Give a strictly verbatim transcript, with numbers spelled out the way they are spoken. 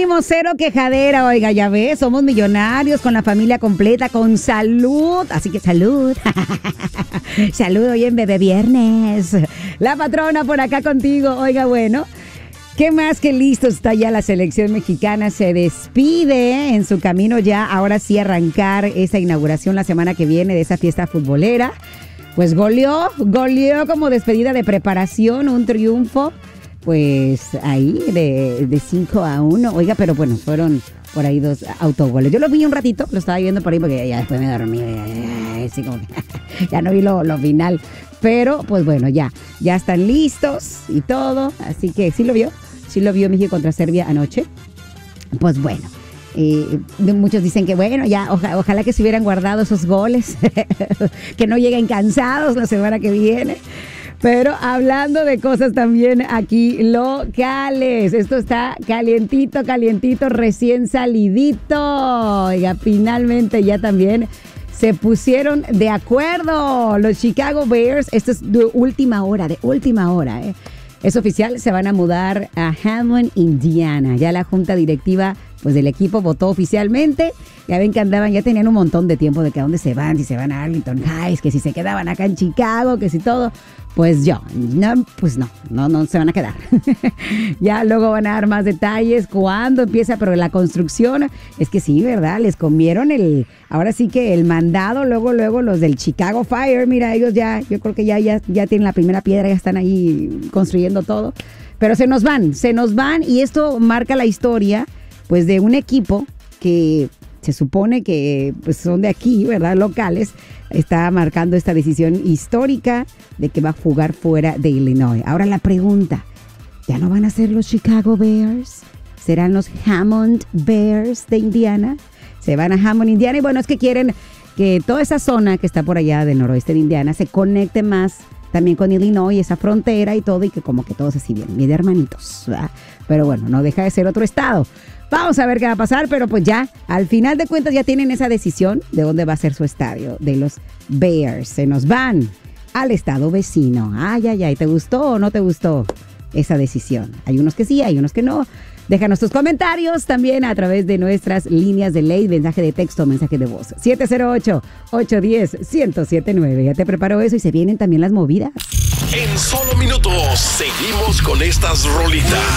ánimo, cero quejadera, oiga, ya ves, somos millonarios con la familia completa, con salud, así que salud. Salud hoy en Bebé Viernes. La patrona por acá contigo, oiga, bueno. ¿Qué más que listo está ya la selección mexicana? Se despide en su camino ya, ahora sí arrancar esa inauguración la semana que viene de esa fiesta futbolera. Pues goleó, goleó como despedida de preparación, un triunfo, pues ahí de, de cinco a uno. Oiga, pero bueno, fueron por ahí dos autogoles. Yo lo vi un ratito, lo estaba viendo por ahí porque ya después me dormí, ya, ya, así como que ya no vi lo, lo final. Pero pues bueno, ya, ya están listos y todo, así que sí lo vio. Sí lo vio México contra Serbia anoche. Pues bueno, eh, muchos dicen que bueno, ya oja, ojalá que se hubieran guardado esos goles, que no lleguen cansados la semana que viene. Pero hablando de cosas también aquí locales, esto está calientito, calientito, recién salidito. Oiga, finalmente ya también se pusieron de acuerdo los Chicago Bears. Esto es de última hora, de última hora, ¿eh? Es oficial, se van a mudar a Hammond, Indiana. Ya la junta directiva pues del equipo votó oficialmente. Ya ven que andaban, ya tenían un montón de tiempo de que a dónde se van, si se van a Arlington Heights, que si se quedaban acá en Chicago, que si todo. Pues yo, no, pues no, no, no se van a quedar. Ya luego van a dar más detalles cuándo empieza, pero la construcción, es que sí, ¿verdad? Les comieron el, ahora sí que el mandado, luego, luego los del Chicago Fire, mira, ellos ya, yo creo que ya, ya, ya tienen la primera piedra, ya están ahí construyendo todo. Pero se nos van, se nos van y esto marca la historia, pues de un equipo que se supone que pues, son de aquí, ¿verdad? Locales. Está marcando esta decisión histórica de que va a jugar fuera de Illinois. Ahora la pregunta, ¿ya no van a ser los Chicago Bears? ¿Serán los Hammond Bears de Indiana? Se van a Hammond, Indiana. Y bueno, es que quieren que toda esa zona que está por allá del noroeste de Indiana se conecte más también con Illinois, esa frontera y todo, y que como que todos así bien, bien de hermanitos, ¿verdad? Pero bueno, no deja de ser otro estado. Vamos a ver qué va a pasar, pero pues ya, al final de cuentas ya tienen esa decisión de dónde va a ser su estadio, de los Bears. Se nos van al estado vecino. Ay, ay, ay, ¿te gustó o no te gustó esa decisión? Hay unos que sí, hay unos que no. Déjanos tus comentarios también a través de nuestras líneas de ley, mensaje de texto, mensaje de voz. siete cero ocho, ocho uno cero, uno cero siete nueve. Ya te preparo eso y se vienen también las movidas. En solo minutos seguimos con estas rolitas.